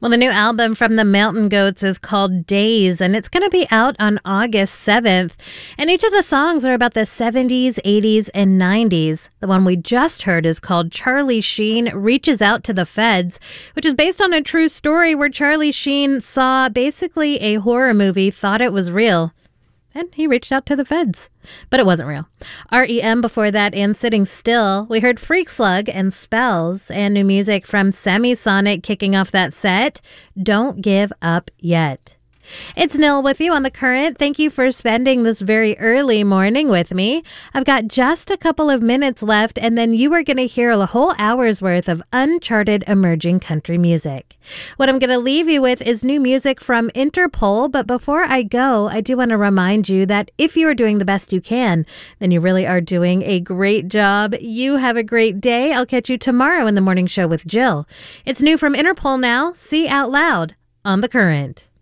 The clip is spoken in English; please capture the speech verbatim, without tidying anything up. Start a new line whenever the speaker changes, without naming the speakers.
Well, the new album from the Mountain Goats is called Days, and it's going to be out on August seventh. And each of the songs are about the seventies, eighties, and nineties. The one we just heard is called Charlie Sheen Reaches Out to the Feds, which is based on a true story where Charlie Sheen saw basically a horror movie, thought it was real, and he reached out to the feds. But it wasn't real. R E M before that and Sitting Still. We heard Freak Slug and Spells, and new music from Semisonic kicking off that set, Don't Give Up Yet. It's Nil with you on The Current. Thank you for spending this very early morning with me. I've got just a couple of minutes left, and then you are going to hear a whole hour's worth of uncharted emerging country music. What I'm going to leave you with is new music from Interpol, but before I go, I do want to remind you that if you are doing the best you can, then you really are doing a great job. You have a great day. I'll catch you tomorrow in the morning show with Jill. It's new from Interpol now. See Out Loud on The Current.